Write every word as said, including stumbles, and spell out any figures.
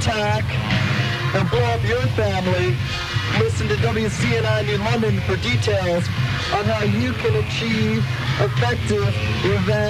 attack and blow up your family, listen to W C N I New London for details on how you can achieve effective revenge.